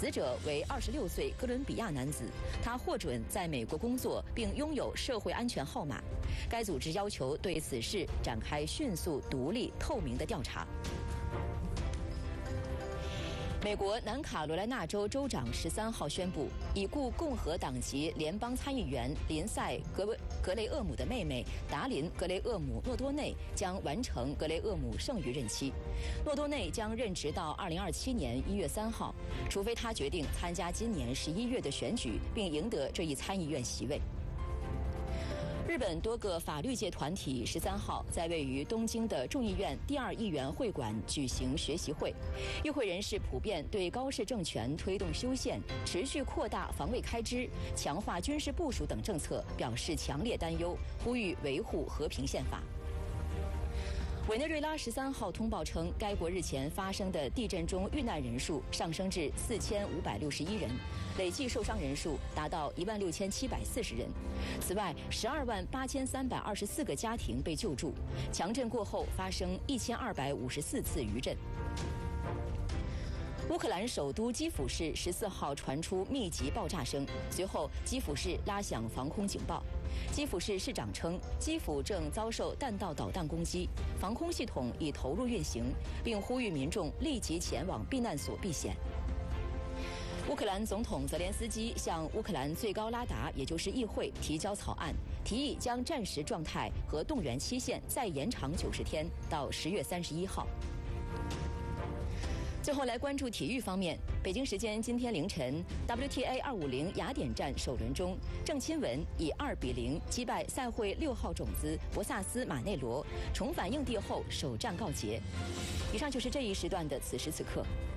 死者为26岁哥伦比亚男子，他获准在美国工作，并拥有社会安全号码。该组织要求对此事展开迅速、独立、透明的调查。美国南卡罗来纳州州长13号宣布，已故共和党籍联邦参议员林赛·格雷厄姆的妹妹达琳·格雷厄姆·诺多内将完成格雷厄姆剩余任期。诺多内将任职到2027年1月3号，除非他决定参加今年11月的选举，并赢得这一参议院席位。日本多个法律界团体13号在位于东京的众议院第2议员会馆举行学习会，与会人士普遍对高市政权推动修宪、持续扩大防卫开支、强化军事部署等政策表示强烈担忧，呼吁维护和平宪法。委内瑞拉13号通报称，该国日前发生的地震中遇难人数上升至4561人，累计受伤人数达到16740人。此外，128324个家庭被救助。强震过后发生1254次余震。乌克兰首都基辅市14号传出密集爆炸声，随后基辅市拉响防空警报。基辅市市长称，基辅正遭受弹道导弹攻击，防空系统已投入运行，并呼吁民众立即前往避难所避险。乌克兰总统泽连斯基向乌克兰最高拉达，也就是议会提交草案，提议将战时状态和动员期限再延长90天到10月31号。最后来关注体育方面，北京时间今天凌晨 ，WTA 250雅典站首轮中，郑钦文以2-0击败赛会6号种子博萨斯马内罗，重返硬地后首战告捷。以上就是这一时段的此时此刻。